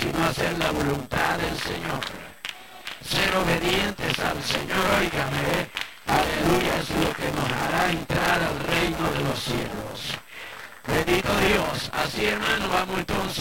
sino hacer la voluntad del Señor. Ser obedientes al Señor, óigame, aleluya, es lo que nos hará entrar al reino de los cielos. Bendito Dios. Así, hermano, vamos entonces